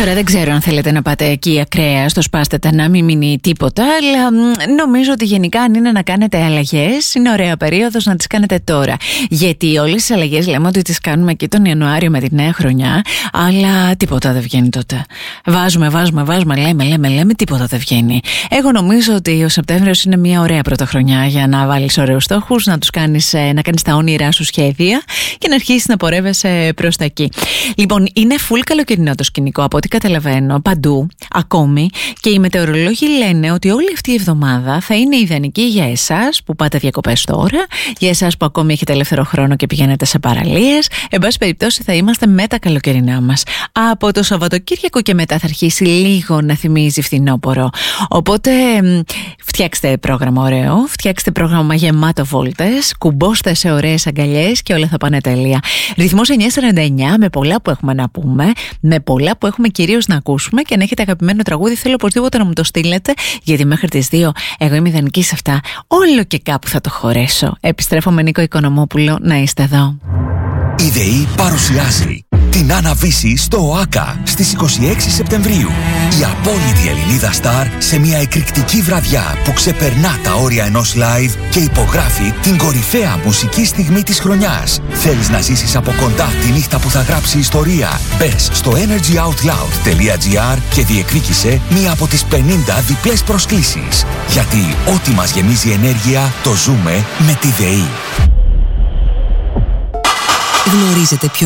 Τώρα δεν ξέρω αν θέλετε να πάτε εκεί ακραία στο σπάστετα να μην μείνει τίποτα, αλλά νομίζω ότι γενικά αν είναι να κάνετε αλλαγές, είναι ωραία περίοδος να τις κάνετε τώρα. Γιατί όλες τις αλλαγές λέμε ότι τις κάνουμε εκεί τον Ιανουάριο με τη νέα χρονιά, αλλά τίποτα δεν βγαίνει τότε. Βάζουμε, λέμε, τίποτα δεν βγαίνει. Εγώ νομίζω ότι ο Σεπτέμβριος είναι μια ωραία πρωτοχρονιά για να βάλεις ωραίους στόχους, να κάνεις τα όνειρά σου σχέδια και να αρχίσεις να πορεύεσαι προς τα εκεί. Λοιπόν, είναι full καλοκαιρινό το σκηνικό από ό,τι καταλαβαίνω παντού ακόμη, και οι μετεωρολόγοι λένε ότι όλη αυτή η εβδομάδα θα είναι ιδανική για εσάς που πάτε διακοπές τώρα, για εσάς που ακόμη έχετε ελεύθερο χρόνο και πηγαίνετε σε παραλίες. Εν πάση περιπτώσει θα είμαστε με τα καλοκαιρινά μας. Από το Σαββατοκύριακο και μετά θα αρχίσει λίγο να θυμίζει φθινόπωρο. Οπότε φτιάξτε πρόγραμμα ωραίο, φτιάξτε πρόγραμμα γεμάτο βόλτες, κουμπώστε σε ωραίες αγκαλιές και όλα θα πάνε τέλεια. Ρυθμός 949, με πολλά που έχουμε να πούμε, με πολλά που έχουμε κυρίως να ακούσουμε, και αν έχετε αγαπημένο τραγούδι θέλω οπωσδήποτε να μου το στείλετε, γιατί μέχρι τις 2 εγώ είμαι ιδανική σε αυτά, όλο και κάπου θα το χωρέσω. Επιστρέφω με Νίκο Οικονομόπουλο, να είστε εδώ. Η ΔΕΗ παρουσιάζει την Άννα Βύση στο ΟΑΚΑ στις 26 Σεπτεμβρίου. Η απόλυτη Ελληνίδα στάρ σε μια εκρηκτική βραδιά που ξεπερνά τα όρια ενός live και υπογράφει την κορυφαία μουσική στιγμή της χρονιάς. Θέλεις να ζήσεις από κοντά τη νύχτα που θα γράψει ιστορία? Μπες στο energyoutloud.gr και διεκδίκησε μία από τις 50 διπλές προσκλήσεις. Γιατί ό,τι μας γεμίζει ενέργεια το ζούμε με τη ΔΕΗ. Γνωρίζετε ποιο